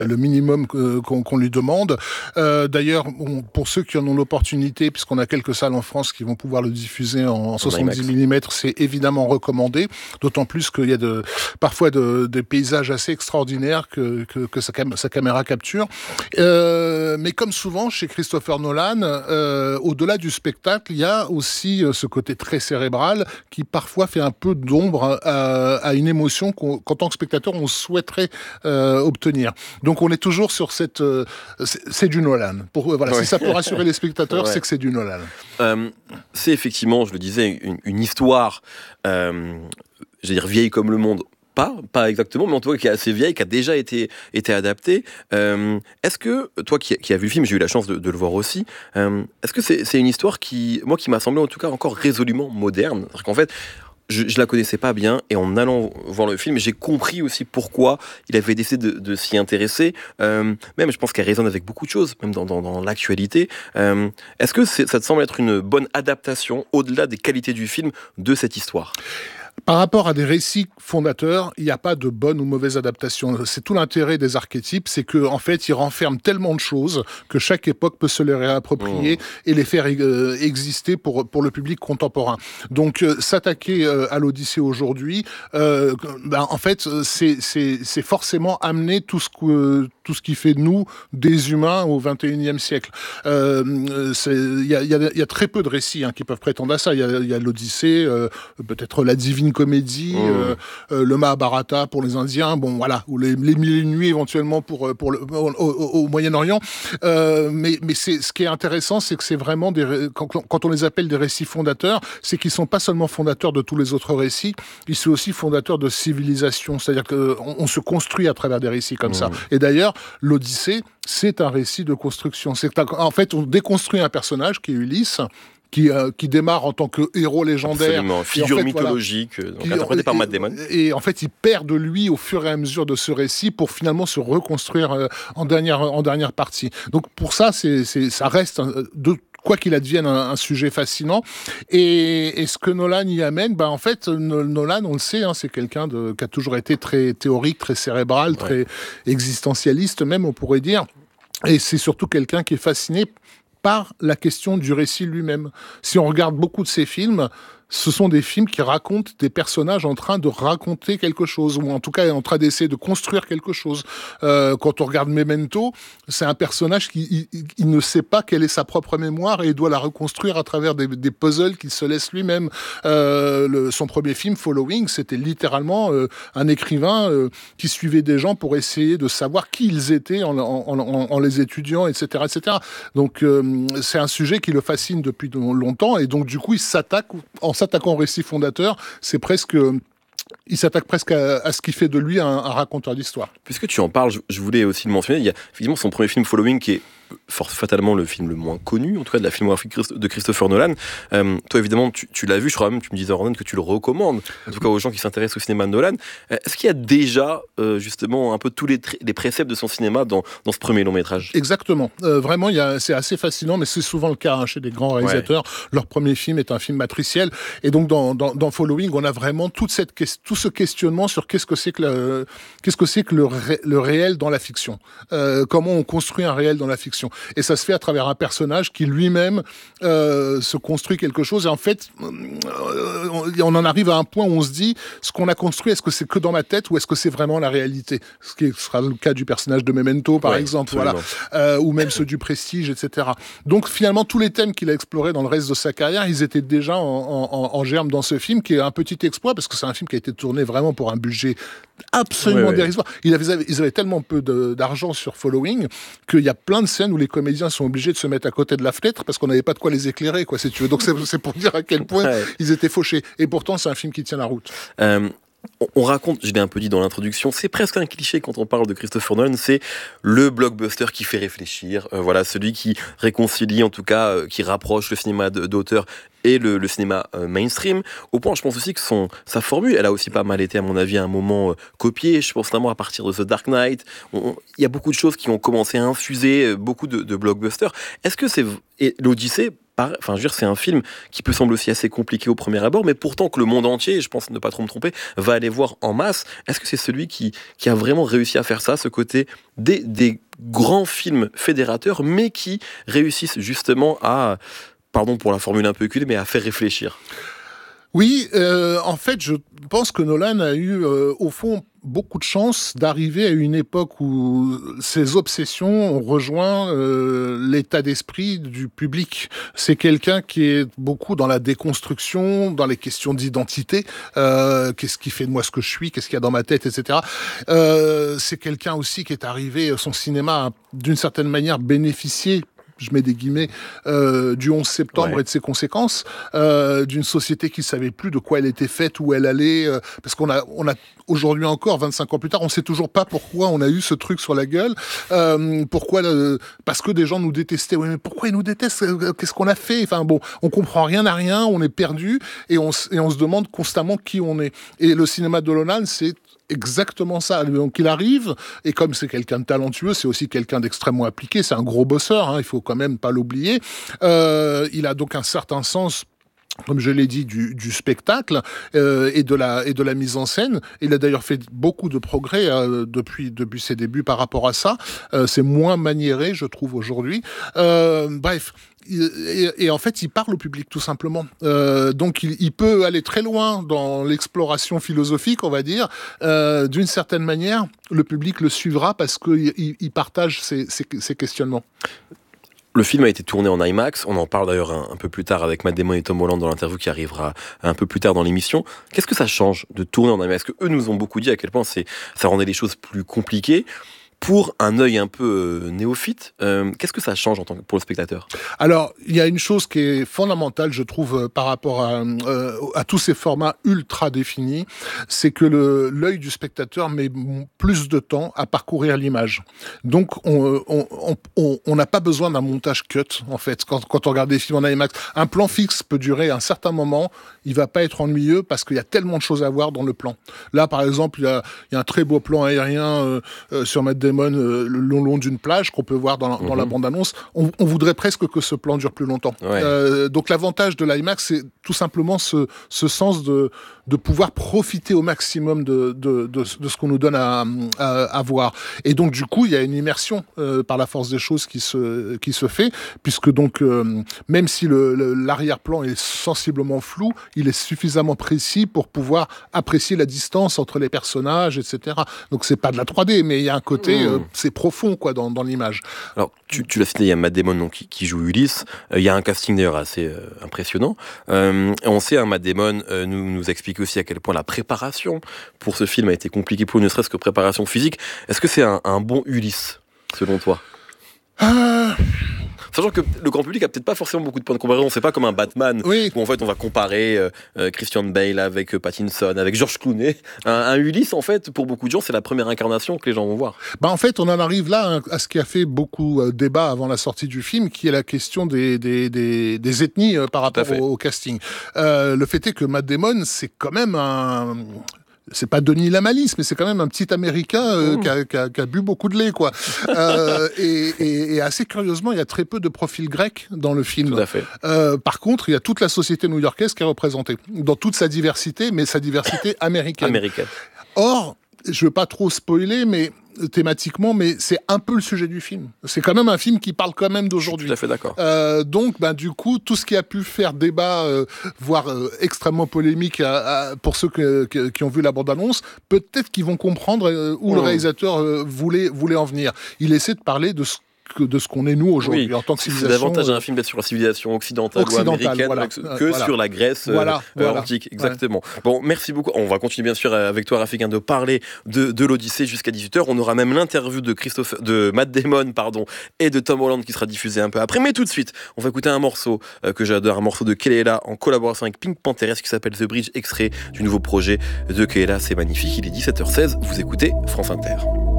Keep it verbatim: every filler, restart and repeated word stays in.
le minimum que, qu'on, qu'on lui demande. Euh, d'ailleurs, on, pour ceux qui en ont l'opportunité, puisqu'on a quelques salles en France qui vont pouvoir le diffuser en, en soixante-dix millimètres, c'est évidemment recommandé, d'autant plus qu'il y a de, parfois de, des paysages assez extraordinaires que, que, que sa, cam- sa caméra capture. Euh, mais comme souvent chez Christopher Nolan, euh, au-delà du spectacle, il y a aussi euh, ce côté très cérébral qui parfois fait un peu d'ombre à, à une émotion qu'on, qu'en tant que spectateur, on souhaiterait euh, obtenir. Donc Donc on est toujours sur cette... Euh, c'est, c'est du Nolan. Pour, voilà, ouais. Si ça peut rassurer les spectateurs, ouais. C'est que c'est du Nolan. Euh, c'est effectivement, je le disais, une, une histoire, euh, je veux dire, vieille comme le monde. Pas, pas exactement, mais en tout cas qui est assez vieille, qui a déjà été, été adaptée. Euh, est-ce que, toi qui, qui as vu le film, j'ai eu la chance de, de le voir aussi, euh, est-ce que c'est, c'est une histoire qui, moi, qui m'a semblé en tout cas encore résolument moderne? C'est-à-dire qu'en fait, Je, je la connaissais pas bien, et en allant voir le film, j'ai compris aussi pourquoi il avait décidé de, de s'y intéresser. Euh, même, je pense qu'elle résonne avec beaucoup de choses, même dans, dans, dans l'actualité. Euh, est-ce que c'est, ça te semble être une bonne adaptation, au-delà des qualités du film, de cette histoire ? Par rapport à des récits fondateurs, il n'y a pas de bonne ou mauvaise adaptation. C'est tout l'intérêt des archétypes, c'est qu'en en fait, ils renferment tellement de choses que chaque époque peut se les réapproprier mmh. et les faire euh, exister pour, pour le public contemporain. Donc, euh, s'attaquer euh, à l'Odyssée aujourd'hui, euh, ben, en fait, c'est, c'est, c'est forcément amener tout ce, que, tout ce qui fait de nous des humains au vingt et unième siècle. Euh, il y a, y, a, y a très peu de récits hein, qui peuvent prétendre à ça. Il y a, y a l'Odyssée, euh, peut-être la Divine Comédie, mmh. euh, euh, le Mahabharata pour les Indiens, bon voilà, ou les, les Mille et une Nuits éventuellement pour pour le au, au, au Moyen-Orient. Euh, mais mais c'est ce qui est intéressant, c'est que c'est vraiment des quand, quand on les appelle des récits fondateurs, c'est qu'ils sont pas seulement fondateurs de tous les autres récits, ils sont aussi fondateurs de civilisations. C'est-à-dire que on, on se construit à travers des récits comme mmh. ça. Et d'ailleurs, l'Odyssée, c'est un récit de construction. C'est en fait on déconstruit un personnage qui est Ulysse. Qui, euh, qui démarre en tant que héros légendaire. Absolument, figure en fait, mythologique, voilà, donc interprété par Matt Damon. Et, et en fait, il perd de lui au fur et à mesure de ce récit pour finalement se reconstruire euh, en, dernière, en dernière partie. Donc pour ça, c'est, c'est, ça reste, de, quoi qu'il advienne, un, un sujet fascinant. Et, et ce que Nolan y amène, bah, en fait, Nolan, on le sait, hein, c'est quelqu'un de, qui a toujours été très théorique, très cérébral, ouais. très existentialiste même, on pourrait dire. Et c'est surtout quelqu'un qui est fasciné par la question du récit lui-même. Si on regarde beaucoup de ses films, ce sont des films qui racontent des personnages en train de raconter quelque chose, ou en tout cas en train d'essayer de construire quelque chose. Euh, quand on regarde Memento, c'est un personnage qui il, il ne sait pas quelle est sa propre mémoire et il doit la reconstruire à travers des, des puzzles qu'il se laisse lui-même. Euh, le, son premier film, Following, c'était littéralement euh, un écrivain euh, qui suivait des gens pour essayer de savoir qui ils étaient en, en, en, en les étudiant, et cetera, et cetera. Donc euh, c'est un sujet qui le fascine depuis longtemps et donc du coup il s'attaque en s'attaquant au récit fondateur, c'est presque... Il s'attaque presque à, à ce qui fait de lui un, un raconteur d'histoire. Puisque tu en parles, je, je voulais aussi le mentionner, il y a effectivement son premier film Following qui est fort fatalement le film le moins connu, en tout cas de la filmographie de Christopher Nolan. Euh, toi évidemment tu, tu l'as vu, je crois même tu me disais Ornan que tu le recommandes, en tout cas aux gens qui s'intéressent au cinéma de Nolan. Euh, est-ce qu'il y a déjà euh, justement un peu tous les, tra- les préceptes de son cinéma dans, dans ce premier long métrage ? Exactement, euh, vraiment il y a, c'est assez fascinant, mais c'est souvent le cas hein, chez des grands réalisateurs. Ouais. Leur premier film est un film matriciel, et donc dans, dans, dans Following on a vraiment toute cette, tout ce questionnement sur qu'est-ce que c'est que, le, qu'est-ce que, c'est que le, ré, le réel dans la fiction, euh, comment on construit un réel dans la fiction. Et ça se fait à travers un personnage qui lui-même euh, se construit quelque chose. Et en fait, euh, on en arrive à un point où on se dit, ce qu'on a construit, est-ce que c'est que dans ma tête ou est-ce que c'est vraiment la réalité ? Ce qui sera le cas du personnage de Memento, par ouais, exemple, voilà, euh, ou même ceux du Prestige, et cetera. Donc finalement, tous les thèmes qu'il a explorés dans le reste de sa carrière, ils étaient déjà en, en, en germe dans ce film, qui est un petit exploit, parce que c'est un film qui a été tourné vraiment pour un budget absolument ouais, dérisoire. Ouais. Ils avaient, ils avaient tellement peu de, d'argent sur Following qu'il y a plein de scènes où les comédiens sont obligés de se mettre à côté de la fenêtre parce qu'on n'avait pas de quoi les éclairer, quoi, si tu veux. Donc c'est, c'est pour dire à quel point ouais. ils étaient fauchés. Et pourtant, c'est un film qui tient la route. Euh... On raconte, je l'ai un peu dit dans l'introduction, c'est presque un cliché quand on parle de Christopher Nolan, c'est le blockbuster qui fait réfléchir, euh, voilà, celui qui réconcilie, en tout cas, euh, qui rapproche le cinéma d'auteur et le, le cinéma euh, mainstream, au point, je pense aussi que son, sa formule, elle a aussi pas mal été, à mon avis, à un moment euh, copiée, je pense notamment à partir de The Dark Knight, il y a beaucoup de choses qui ont commencé à infuser, euh, beaucoup de, de blockbusters. Est-ce que c'est... Et l'Odyssée, par... enfin, je veux dire, c'est un film qui peut sembler aussi assez compliqué au premier abord, mais pourtant que le monde entier, et je pense ne pas trop me tromper, va aller voir en masse. Est-ce que c'est celui qui, qui a vraiment réussi à faire ça, ce côté des, des grands films fédérateurs, mais qui réussissent justement à, pardon pour la formule un peu culée, mais à faire réfléchir? Oui, euh, en fait, je pense que Nolan a eu, euh, au fond, beaucoup de chance d'arriver à une époque où ses obsessions ont rejoint euh, l'état d'esprit du public. C'est quelqu'un qui est beaucoup dans la déconstruction, dans les questions d'identité. Euh, qu'est-ce qui fait de moi ce que je suis? Qu'est-ce qu'il y a dans ma tête, et cetera. Euh, c'est quelqu'un aussi qui est arrivé, son cinéma a d'une certaine manière bénéficié, je mets des guillemets, euh, du onze septembre ouais. et de ses conséquences, euh, d'une société qui savait plus de quoi elle était faite, où elle allait, euh, parce qu'on a, on a aujourd'hui encore, vingt-cinq ans plus tard, on sait toujours pas pourquoi on a eu ce truc sur la gueule, euh, pourquoi, euh, parce que des gens nous détestaient. Oui, mais pourquoi ils nous détestent? Qu'est-ce qu'on a fait? Enfin bon, on comprend rien à rien, on est perdu, et on, et on se demande constamment qui on est. Et le cinéma de Nolan, c'est exactement ça. Donc il arrive, et comme c'est quelqu'un de talentueux, c'est aussi quelqu'un d'extrêmement appliqué, c'est un gros bosseur, hein, il faut quand même pas l'oublier. Euh, il a donc un certain sens, comme je l'ai dit, du, du spectacle euh, et de la et de la mise en scène. Il a d'ailleurs fait beaucoup de progrès euh, depuis depuis ses débuts par rapport à ça. Euh, c'est moins maniéré, je trouve, aujourd'hui. Euh, bref. Et, et en fait, il parle au public, tout simplement. Euh, donc, il, il peut aller très loin dans l'exploration philosophique, on va dire. Euh, d'une certaine manière, le public le suivra parce qu'il il partage ses, ses, ses questionnements. Le film a été tourné en IMAX, on en parle d'ailleurs un, un peu plus tard avec Matt Damon et Tom Holland dans l'interview qui arrivera un peu plus tard dans l'émission. Qu'est-ce que ça change de tourner en IMAX? Parce qu'eux nous ont beaucoup dit à quel point c'est, ça rendait les choses plus compliquées. Pour un œil un peu euh, néophyte, euh, qu'est-ce que ça change en tant que, pour le spectateur? Alors, il y a une chose qui est fondamentale, je trouve, euh, par rapport à, euh, à tous ces formats ultra définis, c'est que le, l'œil du spectateur met plus de temps à parcourir l'image. Donc, on on, on, on n'a pas besoin d'un montage cut, en fait, quand, quand on regarde des films en IMAX. Un plan fixe peut durer un certain moment, il va pas être ennuyeux parce qu'il y a tellement de choses à voir dans le plan. Là, par exemple, il y a, il y a un très beau plan aérien euh, euh, sur Matt Damon, Euh, le long, long d'une plage qu'on peut voir dans la, mmh. dans la bande-annonce. On, on voudrait presque que ce plan dure plus longtemps. Ouais. Euh, donc l'avantage de l'IMAX, c'est tout simplement ce, ce sens de, de pouvoir profiter au maximum de, de, de, de ce qu'on nous donne à, à, à voir. Et donc du coup, il y a une immersion euh, par la force des choses qui se, qui se fait, puisque donc euh, même si le, le, l'arrière-plan est sensiblement flou, il est suffisamment précis pour pouvoir apprécier la distance entre les personnages, et cetera. Donc c'est pas de la trois D, mais il y a un côté... Mmh. Euh, c'est profond quoi dans, dans l'image. Alors tu, tu l'as cité, il y a Matt Damon donc, qui, qui joue Ulysse. Euh, il y a un casting d'ailleurs assez euh, impressionnant. Euh, et on sait, hein, Matt Damon euh, nous, nous explique aussi à quel point la préparation pour ce film a été compliquée pour lui, ne serait-ce que préparation physique. Est-ce que c'est un, un bon Ulysse selon toi? euh... Sachant que le grand public a peut-être pas forcément beaucoup de points de comparaison. C'est pas comme un Batman oui. où en fait on va comparer euh, euh, Christian Bale avec euh, Pattinson, avec George Clooney. Un, un Ulysse, en fait, pour beaucoup de gens, c'est la première incarnation que les gens vont voir. Bah en fait, on en arrive là à ce qui a fait beaucoup euh, débat avant la sortie du film, qui est la question des des des, des ethnies euh, par rapport au, au casting. Euh, le fait est que Matt Damon, c'est quand même un c'est pas Denis Lamalisse, mais c'est quand même un petit Américain euh, mmh. qui, a, qui, a, qui a bu beaucoup de lait, quoi. euh, et, et, et assez curieusement, il y a très peu de profils grecs dans le film. Tout à fait. Euh, par contre, il y a toute la société new-yorkaise qui est représentée, dans toute sa diversité, mais sa diversité américaine. Américaine. Or, je veux pas trop spoiler, mais thématiquement, mais c'est un peu le sujet du film. C'est quand même un film qui parle quand même d'aujourd'hui. Je suis tout à fait d'accord. Euh, donc, ben, du coup, tout ce qui a pu faire débat, euh, voire euh, extrêmement polémique à, à, pour ceux que, que, qui ont vu la bande-annonce, peut-être qu'ils vont comprendre euh, où mmh. le réalisateur euh, voulait, voulait en venir. Il essaie de parler de ce de ce qu'on est nous aujourd'hui oui, en tant que civilisation. C'est davantage un film d'être sur la civilisation occidentale, occidentale ou américaine voilà, que voilà. sur la Grèce voilà, euh, voilà. antique. Exactement. Ouais. Bon, merci beaucoup. On va continuer bien sûr avec toi, Rafik, de parler de, de l'Odyssée jusqu'à dix-huit heures. On aura même l'interview de Christophe, de Matt Damon, pardon, et de Tom Holland qui sera diffusée un peu après. Mais tout de suite, on va écouter un morceau euh, que j'adore, un morceau de Kelela en collaboration avec Pink Panthers qui s'appelle The Bridge, extrait du nouveau projet de Kelela. C'est magnifique. Il est dix-sept heures seize. Vous écoutez France Inter.